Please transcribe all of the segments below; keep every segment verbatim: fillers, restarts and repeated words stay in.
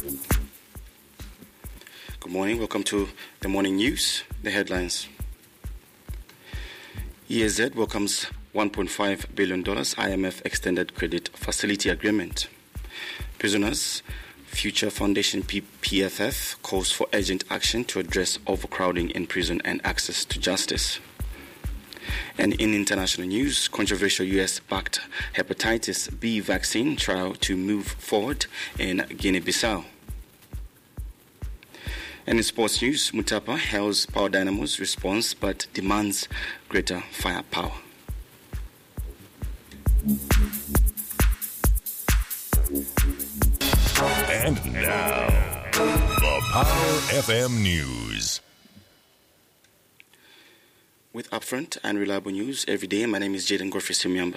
Good morning. Welcome to the morning news. The headlines. E A Z welcomes one point five billion dollars I M F extended credit facility agreement. Prisoners Future Foundation P F F calls for urgent action to address overcrowding in prison and access to justice. And in international news, controversial U S-backed hepatitis B vaccine trial to move forward in Guinea-Bissau. And in sports news, Mutapa hails Power Dynamo's response but demands greater firepower. And now, the Power F M News. With upfront and reliable news every day, my name is Jaden Godfrey Simyamba.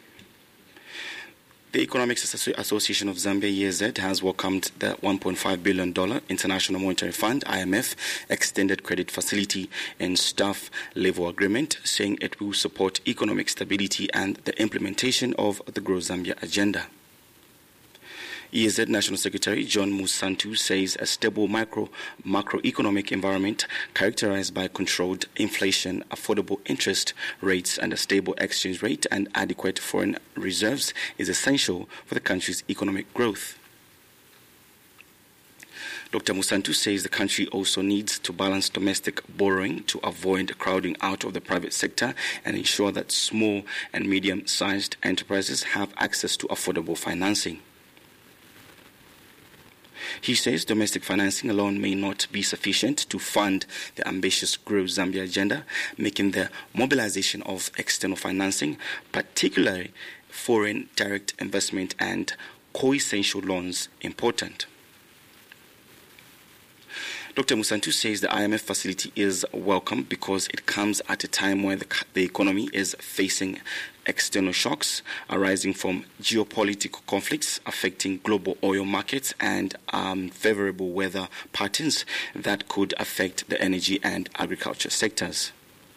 The Economics Association of Zambia, E A Z, has welcomed the one point five billion dollars International Monetary Fund, I M F, extended credit facility and staff level agreement, saying it will support economic stability and the implementation of the Grow Zambia agenda. E A Z National Secretary John Musantu says a stable micro macroeconomic environment characterized by controlled inflation, affordable interest rates, and a stable exchange rate and adequate foreign reserves is essential for the country's economic growth. Doctor Musantu says the country also needs to balance domestic borrowing to avoid crowding out of the private sector and ensure that small and medium-sized enterprises have access to affordable financing. He says domestic financing alone may not be sufficient to fund the ambitious Grow Zambia agenda, making the mobilization of external financing, particularly foreign direct investment and co-essential loans, important. Doctor Musantu says the I M F facility is welcome because it comes at a time where the, the economy is facing external shocks arising from geopolitical conflicts affecting global oil markets and unfavorable weather patterns that could affect the energy and agriculture sectors.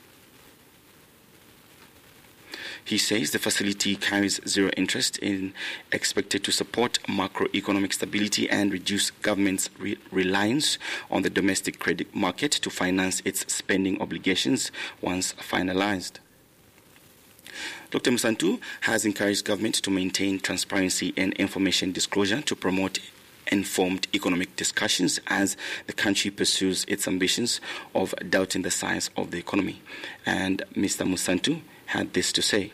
He says the facility carries zero interest and expected to support macroeconomic stability and reduce government's re- reliance on the domestic credit market to finance its spending obligations once finalized. Doctor Musantu has encouraged government to maintain transparency and information disclosure to promote informed economic discussions as the country pursues its ambitions of doubting the size of the economy. And Mister Musantu had this to say.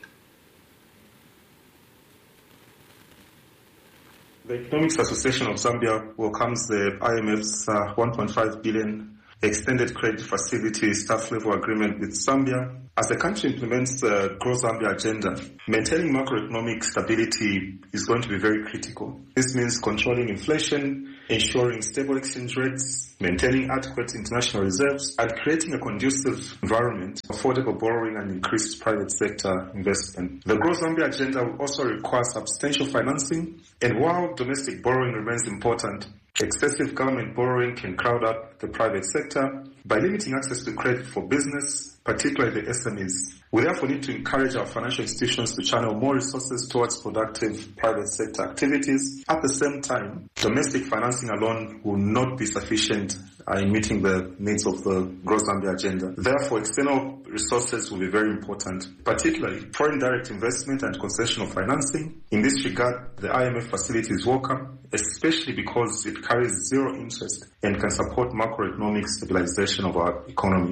The Economics Association of Zambia welcomes the I M F's uh, one point five billion dollars extended credit facility staff level agreement with Zambia. As the country implements the Grow Zambia agenda, maintaining macroeconomic stability is going to be very critical. This means controlling inflation, ensuring stable exchange rates, maintaining adequate international reserves, and creating a conducive environment for affordable borrowing and increased private sector investment. The Grow Zambia agenda will also require substantial financing, and while domestic borrowing remains important, excessive government borrowing can crowd out the private sector. By limiting access to credit for business, particularly the S M Es, we therefore need to encourage our financial institutions to channel more resources towards productive private sector activities. At the same time, domestic financing alone will not be sufficient uh, in meeting the needs of the Grow Zambia agenda. Therefore, external resources will be very important, particularly foreign direct investment and concessional financing. In this regard, the I M F facility is welcome, especially because it carries zero interest and can support macroeconomic stabilization of our economy.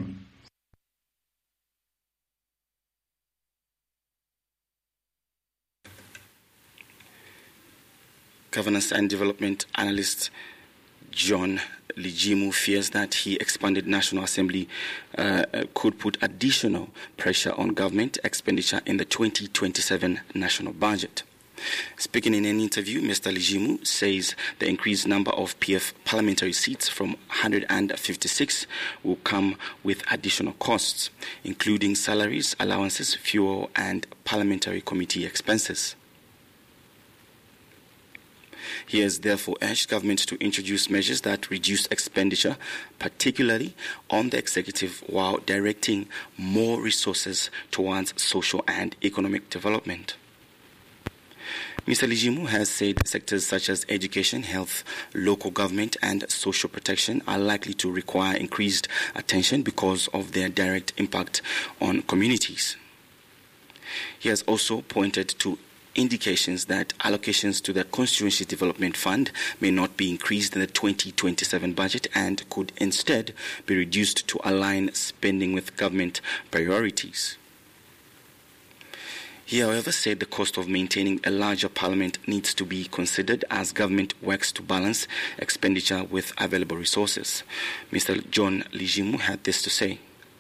Governance and Development Analyst John Lijimu fears that he expanded National Assembly uh, could put additional pressure on government expenditure in the twenty twenty-seven national budget. Speaking in an interview, Mister Lijimu says the increased number of P F parliamentary seats from one hundred fifty-six will come with additional costs, including salaries, allowances, fuel, and parliamentary committee expenses. He has therefore urged government to introduce measures that reduce expenditure, particularly on the executive, while directing more resources towards social and economic development. Mister Lijimu has said sectors such as education, health, local government and social protection are likely to require increased attention because of their direct impact on communities. He has also pointed to indications that allocations to the Constituency Development Fund may not be increased in the twenty twenty-seven budget and could instead be reduced to align spending with government priorities. He, however, said the cost of maintaining a larger parliament needs to be considered as government works to balance expenditure with available resources. Mister John Lijimu had this to say.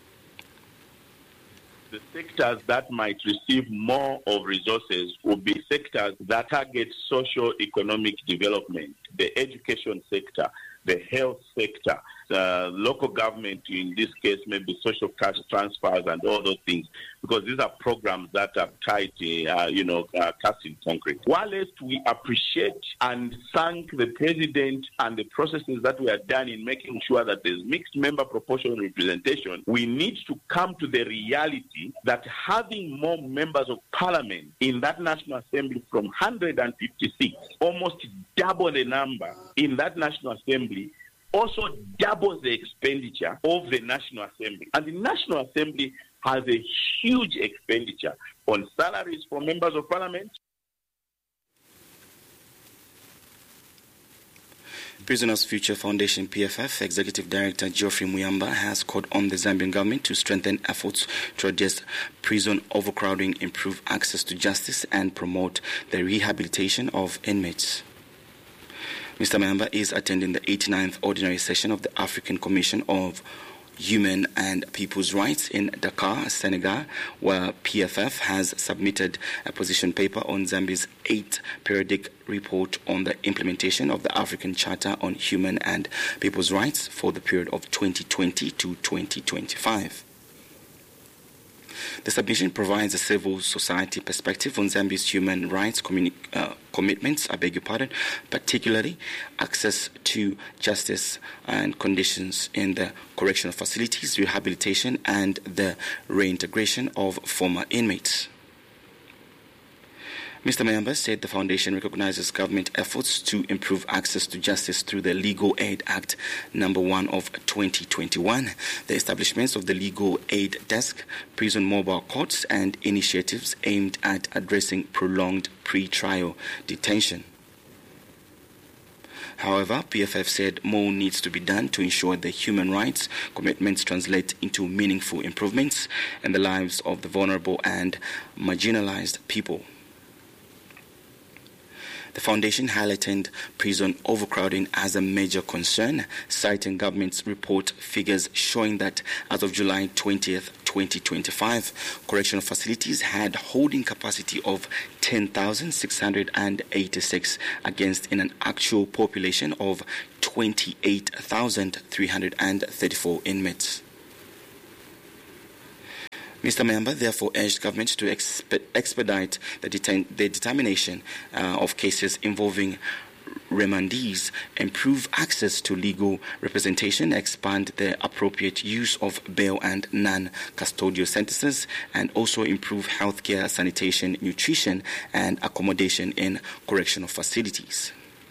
The sectors that might receive more of resources will be sectors that target socio-economic development, the education sector, the health sector, uh, local government, in this case, maybe social cash transfers and all those things, because these are programs that are tied, uh, you know, uh, cast in concrete. Whilst we appreciate and thank the President and the processes that we have done in making sure that there's mixed member proportional representation, we need to come to the reality that having more members of parliament in that National Assembly from one hundred fifty-six, almost double the number in that National Assembly, also doubles the expenditure of the National Assembly. And the National Assembly has a huge expenditure on salaries for members of parliament. Prisoners Future Foundation P F F Executive Director Geoffrey Muyamba has called on the Zambian government to strengthen efforts to address prison overcrowding, improve access to justice and promote the rehabilitation of inmates. Mister Muyamba is attending the eighty-ninth Ordinary Session of the African Commission of Human and People's Rights in Dakar, Senegal, where P F F has submitted a position paper on Zambia's eighth periodic report on the implementation of the African Charter on Human and People's Rights for the period of twenty twenty to twenty twenty-five. The submission provides a civil society perspective on Zambia's human rights communi- uh, commitments, I beg your pardon, particularly access to justice and conditions in the correctional facilities, rehabilitation, and the reintegration of former inmates. Mister Muyamba said the foundation recognizes government efforts to improve access to justice through the Legal Aid Act number one of twenty twenty-one, the establishments of the Legal Aid Desk, prison mobile courts, and initiatives aimed at addressing prolonged pre-trial detention. However, P F F said more needs to be done to ensure the human rights commitments translate into meaningful improvements in the lives of the vulnerable and marginalized people. The foundation highlighted prison overcrowding as a major concern, citing government's report figures showing that as of July twentieth, twenty twenty-five, correctional facilities had holding capacity of ten thousand six hundred eighty-six against in an actual population of twenty-eight thousand three hundred thirty-four inmates. Mister Muyamba therefore urged government to exp- expedite the, detain- the determination uh, of cases involving remandees, improve access to legal representation, expand the appropriate use of bail and non-custodial sentences, and also improve healthcare, sanitation, nutrition, and accommodation in correctional facilities.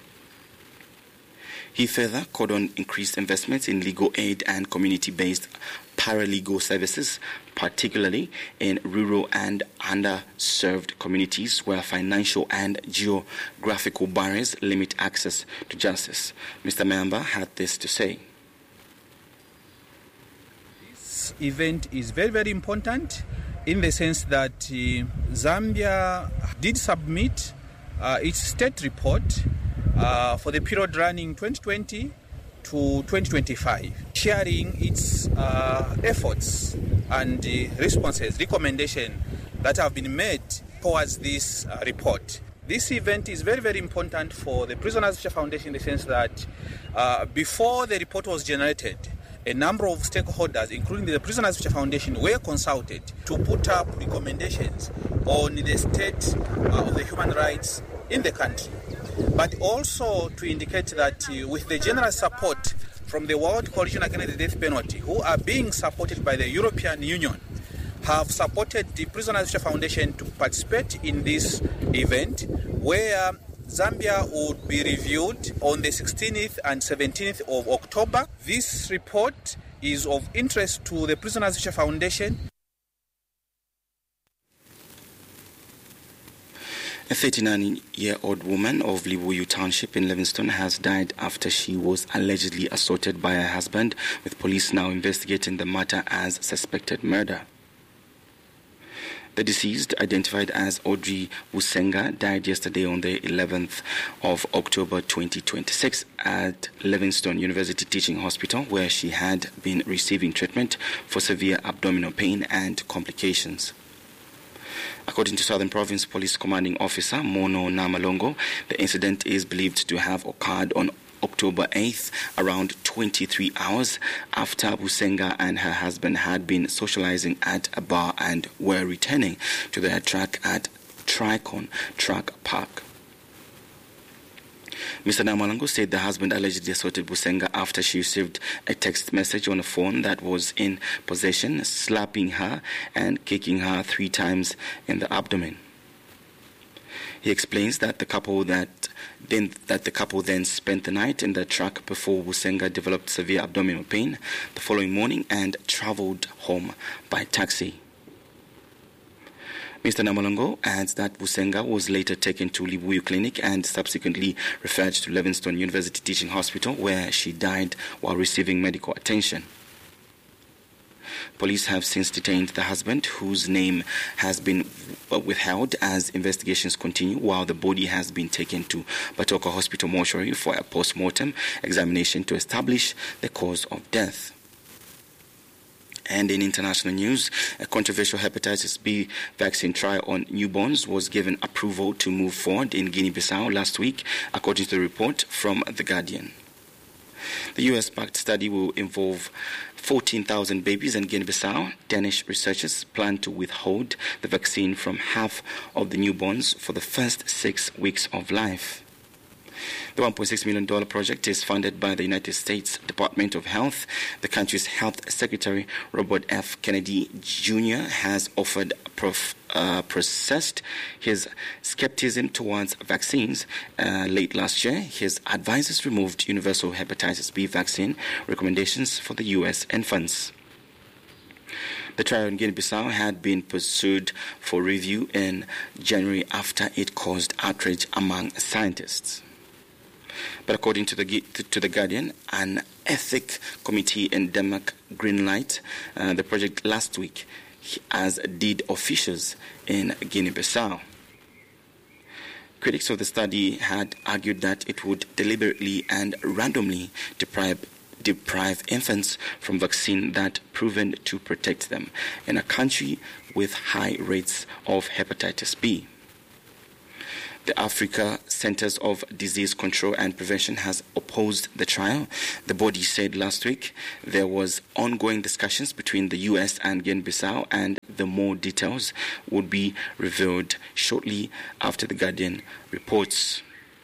He further called on increased investments in legal aid and community-based paralegal services, particularly in rural and underserved communities where financial and geographical barriers limit access to justice. Mister Muyamba had this to say. This event is very, very important in the sense that uh, Zambia did submit uh, its state report Uh, for the period running twenty twenty to twenty twenty-five, sharing its uh, efforts and uh, responses, recommendations that have been made towards this uh, report. This event is very, very important for the Prisoners Future Foundation in the sense that uh, before the report was generated, a number of stakeholders, including the Prisoners Future Foundation, were consulted to put up recommendations on the state uh, of the human rights in the country, but also to indicate that uh, with the general support from the World Coalition Against the Death Penalty, who are being supported by the European Union, have supported the Prisoners Future Foundation to participate in this event, where Zambia would be reviewed on the sixteenth and seventeenth of October. This report is of interest to the Prisoners Future Foundation. A thirty-nine-year-old woman of Libuyu Township in Livingstone has died after she was allegedly assaulted by her husband, with police now investigating the matter as suspected murder. The deceased, identified as Audrey Busenga, died yesterday on the eleventh of October twenty twenty-six at Livingstone University Teaching Hospital, where she had been receiving treatment for severe abdominal pain and complications. According to Southern Province Police Commanding Officer Mono Namalongo, the incident is believed to have occurred on October eighth, around twenty-three hours after Busenga and her husband had been socializing at a bar and were returning to their track at Tricon Track Park. Mister Namalango said the husband allegedly assaulted Busenga after she received a text message on a phone that was in possession, slapping her and kicking her three times in the abdomen. He explains that the couple that then that the couple then spent the night in the truck before Busenga developed severe abdominal pain the following morning and traveled home by taxi. Mister Namalongo adds that Busenga was later taken to Libuyu Clinic and subsequently referred to Livingstone University Teaching Hospital, where she died while receiving medical attention. Police have since detained the husband, whose name has been withheld as investigations continue, while the body has been taken to Batoka Hospital mortuary for a post-mortem examination to establish the cause of death. And in international news, a controversial hepatitis B vaccine trial on newborns was given approval to move forward in Guinea-Bissau last week, according to the report from The Guardian. The U S-backed study will involve fourteen thousand babies in Guinea-Bissau. Danish researchers plan to withhold the vaccine from half of the newborns for the first six weeks of life. The one point six million dollars project is funded by the United States Department of Health. The country's Health Secretary, Robert F. Kennedy Junior, has offered prof, uh, processed his skepticism towards vaccines. Uh, late last year, his advisors removed universal hepatitis B vaccine recommendations for the U S infants. The trial in Guinea-Bissau had been pursued for review in January after it caused outrage among scientists. But according to the to the Guardian, an ethic committee in Denmark greenlight uh, the project last week, as did officials in Guinea-Bissau. Critics of the study had argued that it would deliberately and randomly deprive deprive infants from vaccine that proven to protect them in a country with high rates of hepatitis B. The Africa Centers of Disease Control and Prevention has opposed the trial. The body said last week there was ongoing discussions between the U S and Guinea-Bissau, and the more details would be revealed shortly after the Guardian reports.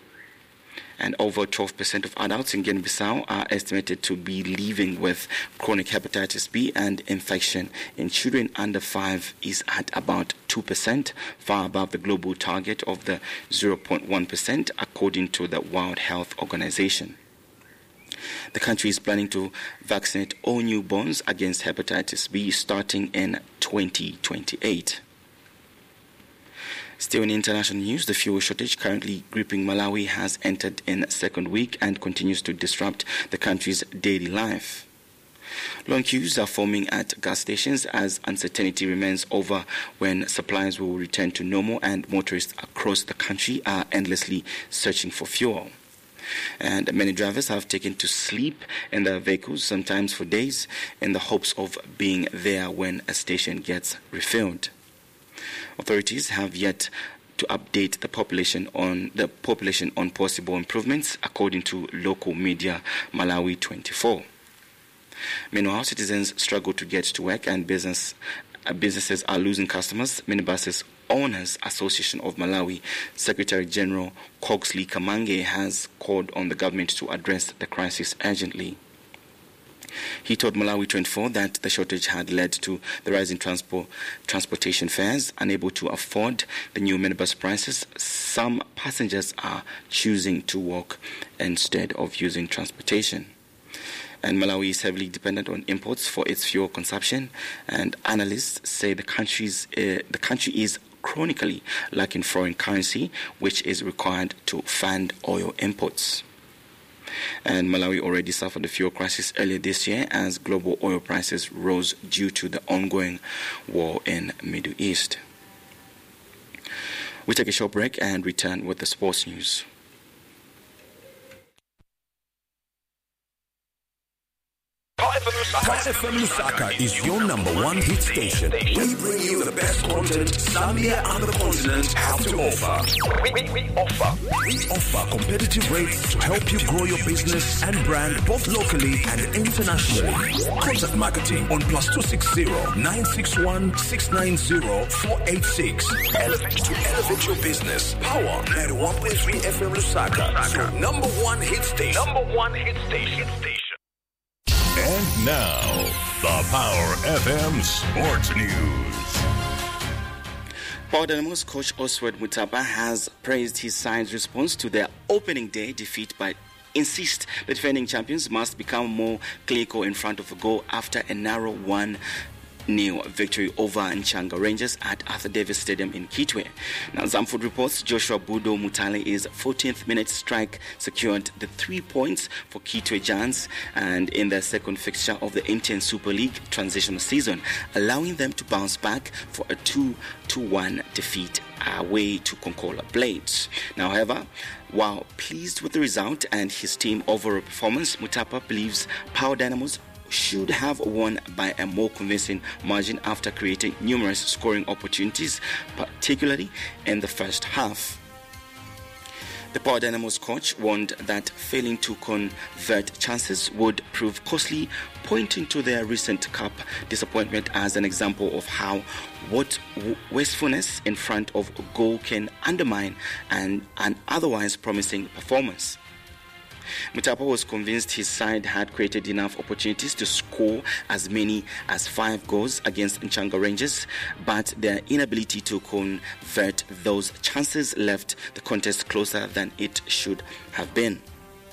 And over twelve percent of adults in Guinea-Bissau are estimated to be living with chronic hepatitis B, and infection in children under five is at about two percent, far above the global target of the zero point one percent, according to the World Health Organization. The country is planning to vaccinate all newborns against hepatitis B starting in twenty twenty-eight. Still in international news, the fuel shortage currently gripping Malawi has entered in second week and continues to disrupt the country's daily life. Long queues are forming at gas stations as uncertainty remains over when supplies will return to normal, and motorists across the country are endlessly searching for fuel. And many drivers have taken to sleep in their vehicles, sometimes for days, in the hopes of being there when a station gets refilled. Authorities have yet to update the population on the population on possible improvements, according to local media Malawi twenty-four. Meanwhile, citizens struggle to get to work, and business uh, businesses are losing customers. Minibuses Owners Association of Malawi Secretary General Coxley Kamange has called on the government to address the crisis urgently. He told Malawi twenty-four that the shortage had led to the rise in transport, transportation fares. Unable to afford the new minibus prices, some passengers are choosing to walk instead of using transportation. And Malawi is heavily dependent on imports for its fuel consumption, and analysts say the country's uh, the country is chronically lacking foreign currency, which is required to fund oil imports. And Malawi already suffered a fuel crisis earlier this year as global oil prices rose due to the ongoing war in the Middle East. We take a short break and return with the sports news. Power F M Lusaka is your number one hit station. We bring you the best content Zambia and the continent have to offer. We, we, we offer. We offer competitive rates to help you grow your business and brand both locally and internationally. Contact marketing on plus two six zero nine six one six nine zero four eight six. Elevate to elevate your business. Power ninety-one point three F M Lusaka. Your number one hit station. Number one hit station. And now, the Power F M Sports News. Power Dynamos coach Oswald Mutapa has praised his side's response to their opening day defeat, but insists the defending champions must become more clinical in front of the goal after a narrow one nil victory over Nchanga Rangers at Arthur Davis Stadium in Kitwe. Now, Zamfood reports Joshua Budo Mutale fourteenth minute strike secured the three points for Kitwe Giants, and in their second fixture of the M T N Super League transitional season, allowing them to bounce back for a two to one defeat away to Konkola Blades. Now, however, while pleased with the result and his team overall performance, Mutapa believes Power Dynamos should have won by a more convincing margin after creating numerous scoring opportunities, particularly in the first half. The Power Dynamos coach warned that failing to convert chances would prove costly, pointing to their recent cup disappointment as an example of how what wastefulness in front of a goal can undermine an, an otherwise promising performance. Mutapa was convinced his side had created enough opportunities to score as many as five goals against Nchanga Rangers, but their inability to convert those chances left the contest closer than it should have been.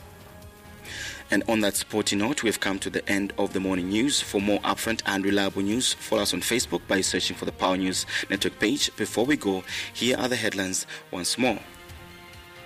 And on that sporty note, we've come to the end of the morning news. For more upfront and reliable news, follow us on Facebook by searching for the Power News Network page. Before we go, here are the headlines once more.